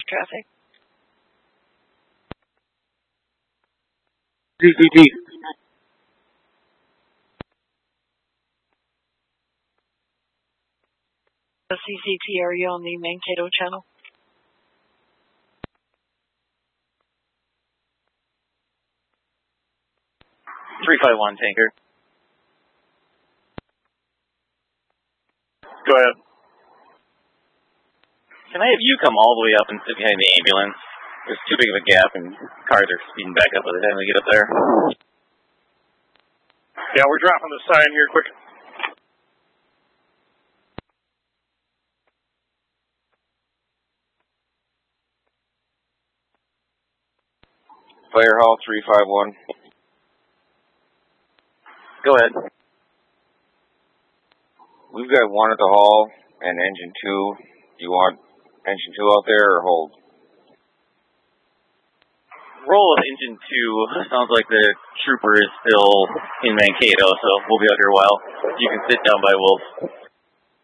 traffic. CCT. CCT, are you on the Mankato channel? (351) tanker. Go ahead. Can I have you come all the way up and sit behind the ambulance? There's too big of a gap and cars are speeding back up by the time we get up there. Yeah, we're dropping the sign here quick. Fire Hall 351. Go ahead. We've got one at the hall and engine 2. You want engine 2 out there or hold? Roll with engine 2. Sounds like the trooper is still in Mankato, so we'll be out here a while. You can sit down by Wolf.